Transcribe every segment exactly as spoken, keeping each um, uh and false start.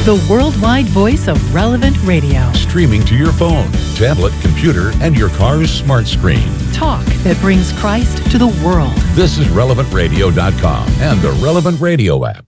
the worldwide voice of Relevant Radio. Streaming to your phone, tablet, computer, and your car's smart screen. Talk that brings Christ to the world. This is relevant radio dot com and the Relevant Radio app.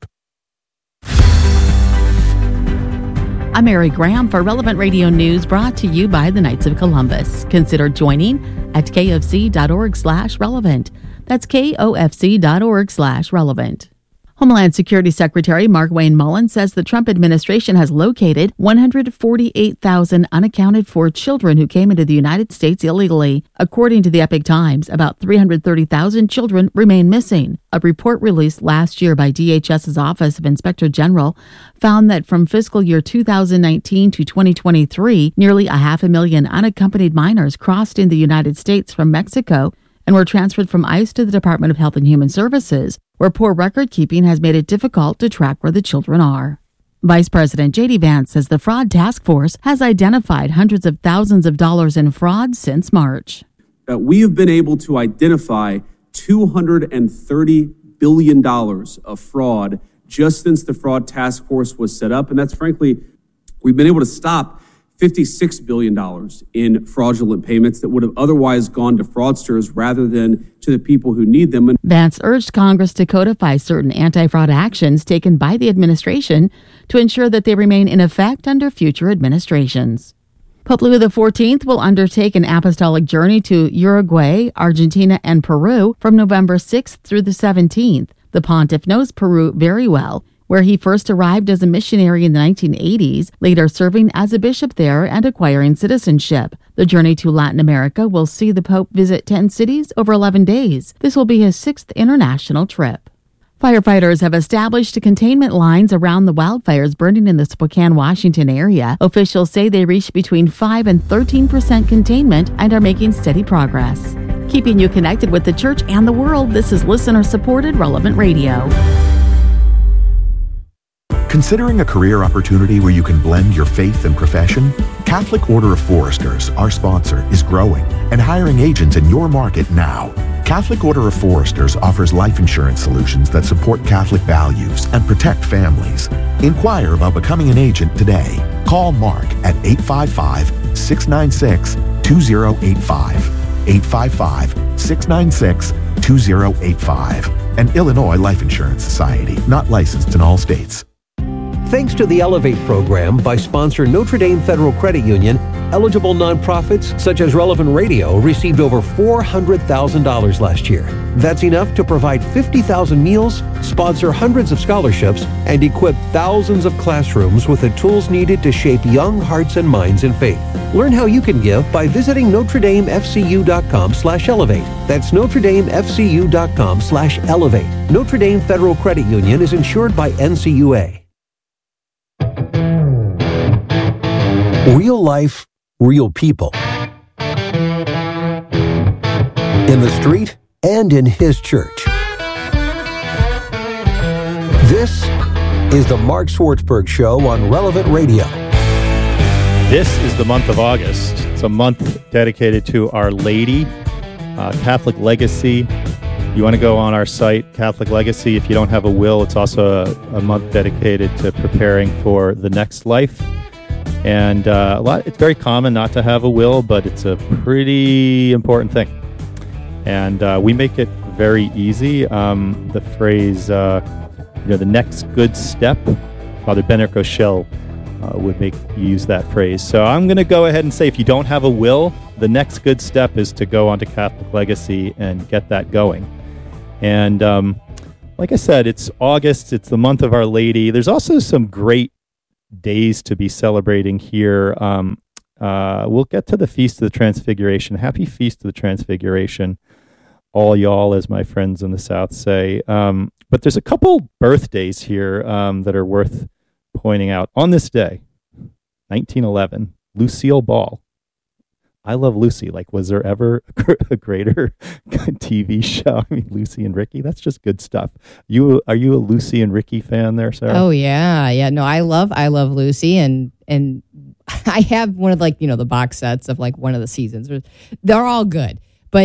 I'm Mary Graham for Relevant Radio News, brought to you by the Knights of Columbus. Consider joining at kfc.org slash relevant. That's kofc.org slash relevant. Homeland Security Secretary Markwayne Mullin says the Trump administration has located one hundred forty-eight thousand unaccounted for children who came into the United States illegally. According to the Epoch Times, about three hundred thirty thousand children remain missing. A report released last year by DHS's Office of Inspector General found that from fiscal year two thousand nineteen to twenty twenty-three, nearly a half a million unaccompanied minors crossed in the United States from Mexico and were transferred from ICE to the Department of Health and Human Services, where poor record keeping has made it difficult to track where the children are. Vice President J D Vance says the Fraud Task Force has identified hundreds of thousands of dollars in fraud since March. Uh, we have been able to identify two hundred thirty billion dollars of fraud just since the Fraud Task Force was set up. And that's frankly, we've been able to stop fifty-six billion dollars in fraudulent payments that would have otherwise gone to fraudsters rather than to the people who need them. And Vance urged Congress to codify certain anti-fraud actions taken by the administration to ensure that they remain in effect under future administrations. Pope Leo the fourteenth will undertake an apostolic journey to Uruguay, Argentina, and Peru from November sixth through the seventeenth. The pontiff knows Peru very well, where he first arrived as a missionary in the nineteen eighties, later serving as a bishop there and acquiring citizenship. The journey to Latin America will see the Pope visit ten cities over eleven days. This will be his sixth international trip. Firefighters have established containment lines around the wildfires burning in the Spokane, Washington area. Officials say they reached between five and thirteen percent containment and are making steady progress. Keeping you connected with the church and the world, this is listener-supported Relevant Radio. Considering a career opportunity where you can blend your faith and profession? Catholic Order of Foresters, our sponsor, is growing and hiring agents in your market now. Catholic Order of Foresters offers life insurance solutions that support Catholic values and protect families. Inquire about becoming an agent today. Call Mark at eight five five, six nine six, two zero eight five. eight five five, six nine six, two zero eight five. An Illinois Life Insurance Society, not licensed in all states. Thanks to the Elevate program by sponsor Notre Dame Federal Credit Union, eligible nonprofits such as Relevant Radio received over four hundred thousand dollars last year. That's enough to provide fifty thousand meals, sponsor hundreds of scholarships, and equip thousands of classrooms with the tools needed to shape young hearts and minds in faith. Learn how you can give by visiting Notre Dame F C U dot com slash elevate. That's Notre Dame F C U dot com slash elevate. Notre Dame Federal Credit Union is insured by N C U A. Real life, real people. In the street and in his church. This is the Mark Swartzberg Show on Relevant Radio. This is the month of August. It's a month dedicated to Our Lady, uh, Catholic Legacy. You want to go on our site, Catholic Legacy. If you don't have a will, it's also a, a month dedicated to preparing for the next life. And uh, a lot, it's very common not to have a will, but it's a pretty important thing. And uh, we make it very easy. Um, the phrase, uh, you know, the next good step, Father Bennett Rochelle uh, would make you use that phrase. So I'm going to go ahead and say if you don't have a will, the next good step is to go onto Catholic Legacy and get that going. And um, like I said, it's August. It's the month of Our Lady. There's also some great days to be celebrating here. Um, uh, we'll get to the Feast of the Transfiguration. Happy Feast of the Transfiguration, all y'all, as my friends in the South say. Um, but there's a couple birthdays here um, that are worth pointing out. On this day, nineteen eleven, Lucille Ball. I Love Lucy. Like, was there ever a greater T V show? I mean, Lucy and Ricky, that's just good stuff. You Are you a Lucy and Ricky fan there, Sarah? Oh, yeah. Yeah, no, I love I Love Lucy, and and I have one of, like, you know, the box sets of, like, one of the seasons. They're all good. But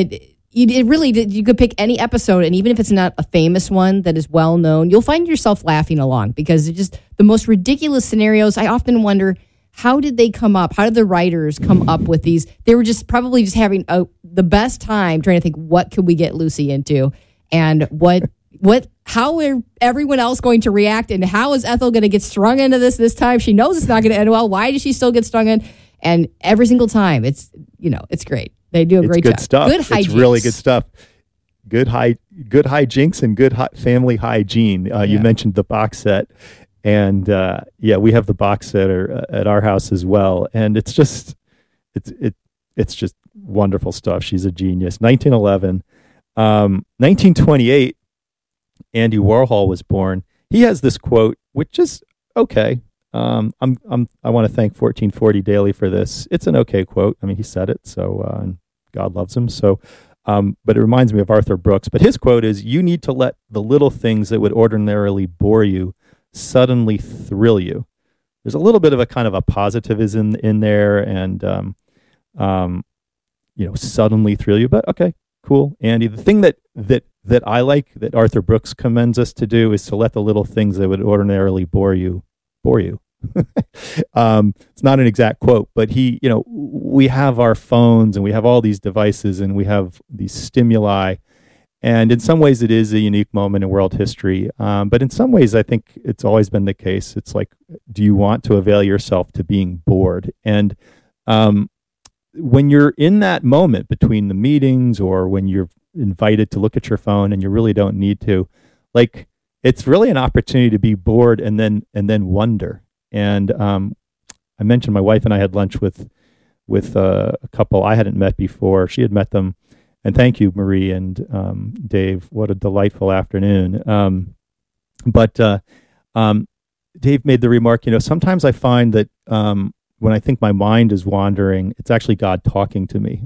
you it really did. You could pick any episode, and even if it's not a famous one that is well known, you'll find yourself laughing along because it's just the most ridiculous scenarios. I often wonder, how did they come up? How did the writers come up with these? They were just probably just having a, the best time trying to think, what could we get Lucy into, and what what how are everyone else going to react, and how is Ethel going to get strung into this this time? She knows it's not going to end well. Why does she still get strung in? And every single time, it's you know it's great. They do a it's great good job. Stuff. Good hijinks. It's really good stuff. Good high, good hijinks and good hi- family hygiene. Uh, yeah. You mentioned the box set, and uh, yeah, we have the box set or, uh, at our house as well. And it's just, it's it, it's just wonderful stuff. She's a genius. nineteen eleven, um, nineteen twenty-eight. Andy Warhol was born. He has this quote, which is okay. Um, I'm, I'm, I want to thank fourteen forty Daily for this. It's an okay quote. I mean, he said it, so uh, God loves him. So, um, but it reminds me of Arthur Brooks. But his quote is, "You need to let the little things that would ordinarily bore you suddenly thrill you." There's a little bit of a kind of a positivism in there, and um, um, you know, suddenly thrill you. But okay, cool, Andy. The thing that that that I like that Arthur Brooks commends us to do is to let the little things that would ordinarily bore you bore you. um, it's not an exact quote, but he, you know, we have our phones and we have all these devices and we have these stimuli. And in some ways it is a unique moment in world history. Um, but in some ways, I think it's always been the case. It's like, do you want to avail yourself to being bored? And um, when you're in that moment between the meetings or when you're invited to look at your phone and you really don't need to, like, it's really an opportunity to be bored and then and then wonder. And um, I mentioned my wife and I had lunch with with uh, a couple I hadn't met before. She had met them, and thank you, Marie and um, Dave. What a delightful afternoon. Um, but uh, um, Dave made the remark, you know, sometimes I find that um, when I think my mind is wandering, it's actually God talking to me.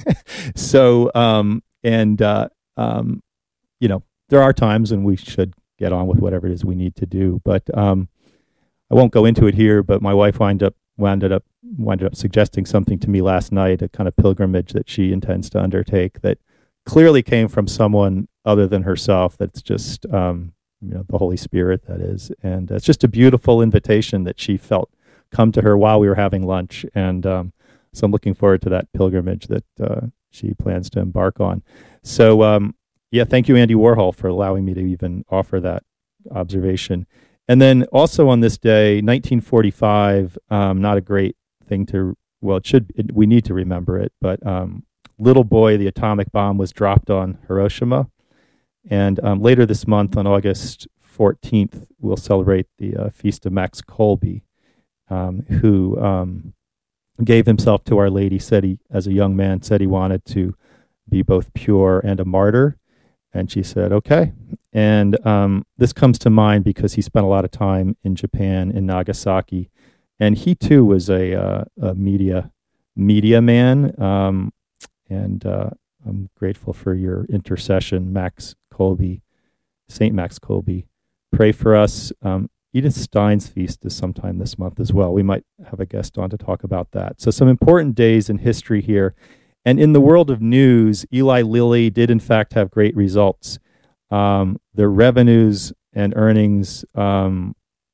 so, um, and uh, um, you know, there are times when we should get on with whatever it is we need to do. But um, I won't go into it here, but my wife wound up, wound up, wound up suggesting something to me last night, a kind of pilgrimage that she intends to undertake that clearly came from someone other than herself. That's just, um, you know, the Holy Spirit, that is. And it's just a beautiful invitation that she felt come to her while we were having lunch. And um, so I'm looking forward to that pilgrimage that uh, she plans to embark on. So, um, yeah, thank you, Andy Warhol, for allowing me to even offer that observation. And then also on this day, nineteen forty-five, um, not a great thing to, well, it should, it, we need to remember it, but um, Little Boy, the atomic bomb, was dropped on Hiroshima. And um, later this month, on August fourteenth, we'll celebrate the uh, feast of Max Kolbe, um, who um, gave himself to Our Lady, said he, as a young man, said he wanted to be both pure and a martyr. And she said, okay. And um, this comes to mind because he spent a lot of time in Japan, in Nagasaki. And he, too, was a, uh, a media media man. Um, and uh, I'm grateful for your intercession, Max Kolbe, Saint Max Kolbe. Pray for us. Um, Edith Stein's feast is sometime this month as well. We might have a guest on to talk about that. So some important days in history here. And in the world of news, Eli Lilly did in fact have great results. Um, their revenues and earnings um,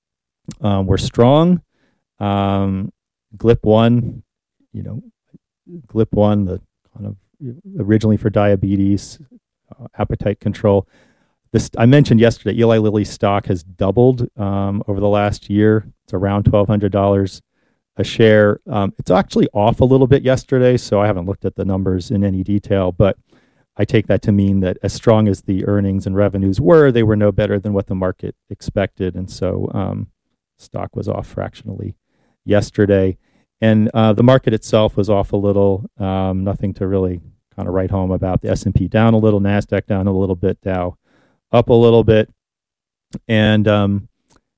um, were strong. Um, G L P one, you know, G L P one, the kind of originally for diabetes, uh, appetite control. This I mentioned yesterday. Eli Lilly's stock has doubled um, over the last year. It's around twelve hundred dollars. A share. Um, it's actually off a little bit yesterday, so I haven't looked at the numbers in any detail, but I take that to mean that as strong as the earnings and revenues were, they were no better than what the market expected, and so um, stock was off fractionally yesterday. And uh, the market itself was off a little, um, nothing to really kind of write home about. The S and P down a little, NASDAQ down a little bit, Dow up a little bit, and um,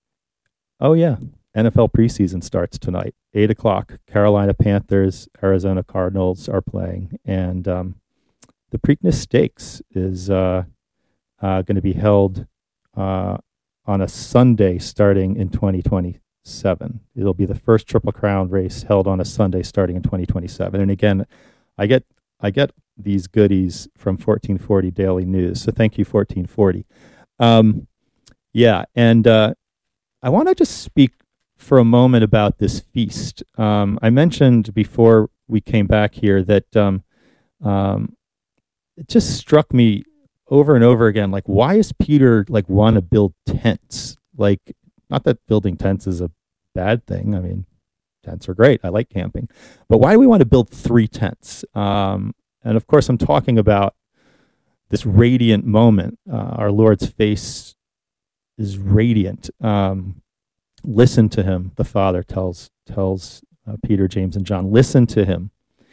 oh yeah, N F L preseason starts tonight, eight o'clock. Carolina Panthers, Arizona Cardinals are playing. And um, the Preakness Stakes is uh, uh, going to be held uh, on a Sunday starting in twenty twenty-seven. It'll be the first Triple Crown race held on a Sunday starting in twenty twenty-seven. And again, I get I get these goodies from fourteen forty Daily News. So thank you, fourteen forty. Um, yeah, and uh, I want to just speak for a moment about this feast. Um, I mentioned before we came back here that um, um, it just struck me over and over again, like, why is Peter like want to build tents? Like, not that building tents is a bad thing. I mean, tents are great. I like camping. But why do we want to build three tents? Um, and of course, I'm talking about this radiant moment. Uh, our Lord's face is radiant. Um, listen to him, the Father tells tells uh, Peter, James, and John. Listen to him.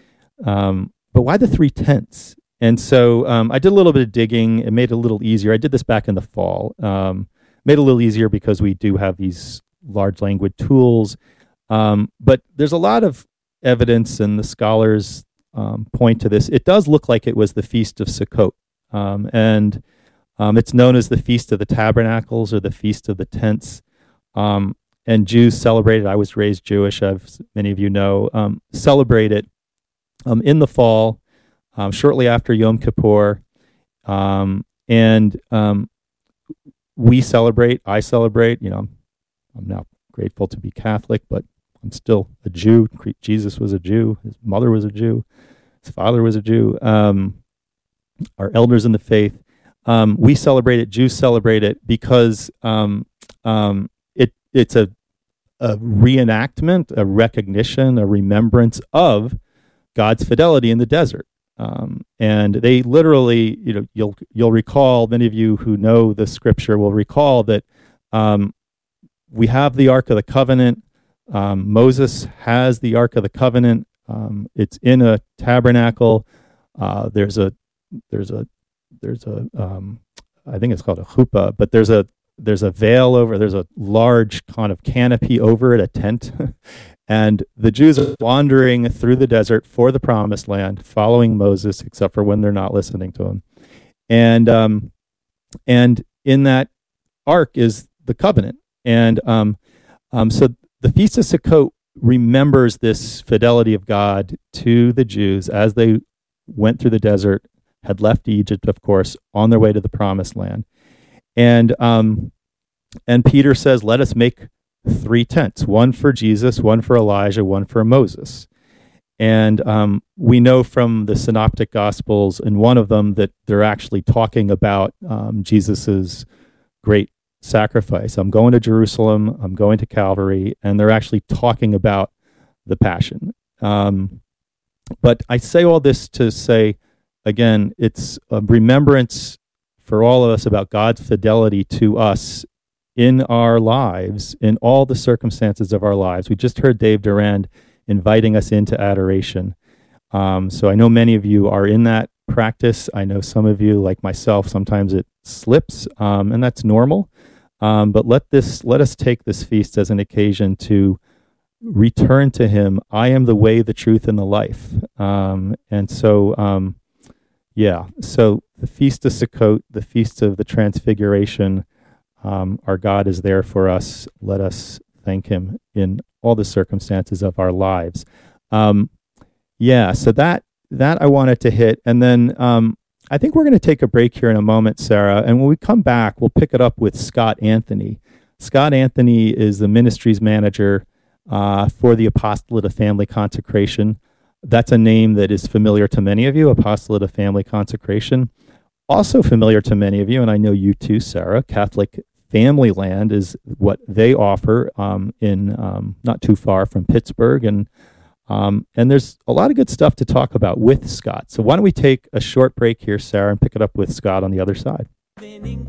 Um, but why the three tents? And so um, I did a little bit of digging. It made it a little easier. I did this back in the fall. Um, made it a little easier because we do have these large language tools. Um, but there's a lot of evidence, and the scholars um, point to this. It does look like it was the Feast of Sukkot. Um, and um, it's known as the Feast of the Tabernacles or the Feast of the Tents. Um, and Jews celebrate it. I was raised Jewish, as many of you know. Um, celebrate it um, in the fall, um, shortly after Yom Kippur. Um, and um, we celebrate, I celebrate, you know, I'm, I'm now grateful to be Catholic, but I'm still a Jew. Jesus was a Jew. His mother was a Jew. His father was a Jew. Um, our elders in the faith, um, we celebrate it. Jews celebrate it because um, um, it it's a, a reenactment, a recognition, a remembrance of God's fidelity in the desert. Um, and they literally, you know, you'll you'll recall, many of you who know the scripture will recall that um, we have the Ark of the Covenant. Um, Moses has the Ark of the Covenant. Um, it's in a tabernacle. Uh, there's a there's a there's a um, I think it's called a chuppah, but there's a there's a veil over. There's a large kind of canopy over it, a tent. And the Jews are wandering through the desert for the promised land, following Moses, except for when they're not listening to him. And um, and in that ark is the covenant. And um, um, so the Feast of Sukkot remembers this fidelity of God to the Jews as they went through the desert, had left Egypt, of course, on their way to the promised land. And um, and Peter says, let us make three tents, one for Jesus, one for Elijah, one for Moses. And um, we know from the Synoptic Gospels in one of them that they're actually talking about um, Jesus's great sacrifice. I'm going to Jerusalem, I'm going to Calvary, and they're actually talking about the Passion. Um, but I say all this to say, again, it's a remembrance for all of us about God's fidelity to us in our lives, in all the circumstances of our lives. We just heard Dave Durand inviting us into adoration. Um, so I know many of you are in that practice. I know some of you, like myself, sometimes it slips, um, and that's normal. Um, but let this, let us take this feast as an occasion to return to Him. I am the way, the truth, and the life. Um, and so, um, yeah, so the Feast of Sukkot, the Feast of the Transfiguration, Um, our God is there for us. Let us thank Him in all the circumstances of our lives. Um, yeah, so that that I wanted to hit. And then um, I think we're going to take a break here in a moment, Sarah. And when we come back, we'll pick it up with Scott Anthony. Scott Anthony is the ministries manager uh, for the Apostolate of Family Consecration. That's a name that is familiar to many of you, Apostolate of Family Consecration. Also familiar to many of you, and I know you too, Sarah, Catholic Family Land is what they offer um, in um, not too far from Pittsburgh. And um, and there's a lot of good stuff to talk about with Scott. So why don't we take a short break here, Sarah, and pick it up with Scott on the other side.